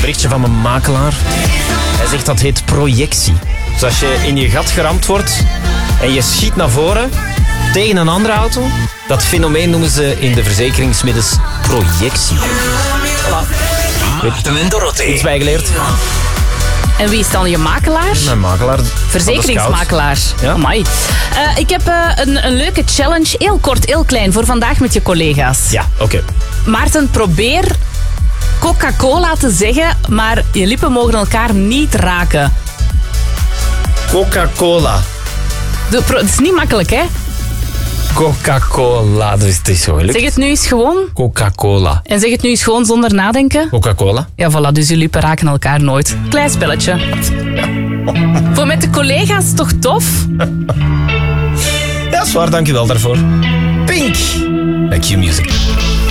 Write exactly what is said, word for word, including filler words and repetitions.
berichtje van mijn makelaar. Hij zegt dat heet projectie. Dus als je in je gat geramd wordt en je schiet naar voren tegen een andere auto, dat fenomeen noemen ze in de verzekeringsmiddels projectie. Voilà. Maarten en Dorothee. Iets bijgeleerd. En wie is dan je makelaar? Mijn makelaar. Verzekeringsmakelaar. Ja. Amai. Uh, ik heb uh, een, een leuke challenge. Heel kort, heel klein. Voor vandaag met je collega's. Ja, oké. Okay. Maarten, probeer Coca-Cola te zeggen, maar je lippen mogen elkaar niet raken. Coca-Cola. De, pro, het is niet makkelijk, hè? Coca-Cola. Dat is, dat is zo moeilijk. Zeg het nu eens gewoon. Coca-Cola. En zeg het nu eens gewoon zonder nadenken. Coca-Cola. Ja, voilà. Dus je lippen raken elkaar nooit. Klein spelletje. Voor met de collega's toch tof? Ja, zwaar. Dank je wel daarvoor. Pink. Bij Q Music.